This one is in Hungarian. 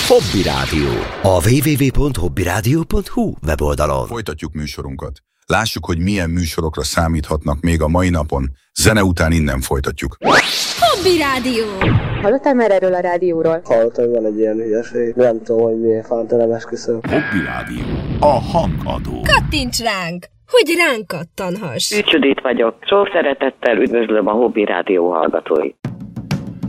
Hobby Rádió. A www.hobbyradio.hu weboldalon. Folytatjuk műsorunkat. Lássuk, hogy milyen műsorokra számíthatnak még a mai napon. Zene után innen folytatjuk. Hobby Rádió. Hallottál már erről a rádióról? Hallottam, hogy van egy ilyen hülyeség. Nem tudom, hogy milyen fánta, esküszöm. Hobby Rádió. A hangadó. Kattints ránk, hogy ránk kattanhass. Ücsödít vagyok. Sok szeretettel üdvözlöm a Hobby Rádió hallgatóit.